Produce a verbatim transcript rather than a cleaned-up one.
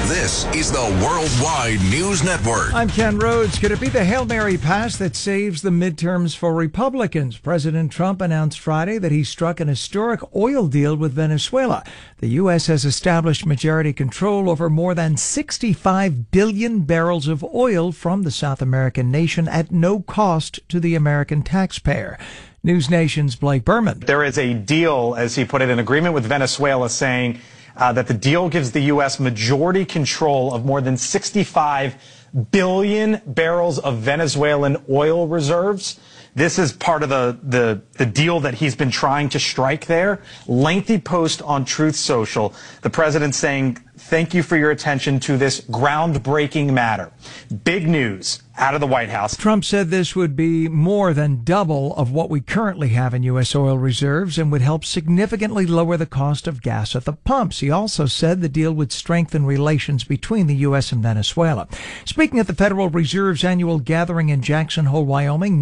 This is the Worldwide News Network. I'm Ken Rhodes. Could it be the Hail Mary pass that saves the midterms for Republicans? President Trump announced Friday that he struck an historic oil deal with Venezuela. The U S has established majority control over more than sixty-five billion barrels of oil from the South American nation at no cost to the American taxpayer. News Nation's Blake Berman. There is a deal, as he put it, an agreement with Venezuela saying uh, that the deal gives the U S majority control of more than sixty-five billion barrels of Venezuelan oil reserves. This is part of the, the, the deal that he's been trying to strike there. Lengthy post on Truth Social. The president saying, thank you for your attention to this groundbreaking matter. Big news out of the White House. Trump said this would be more than double of what we currently have in U S oil reserves and would help significantly lower the cost of gas at the pumps. He also said the deal would strengthen relations between the U S and Venezuela. Speaking at the Federal Reserve's annual gathering in Jackson Hole, Wyoming,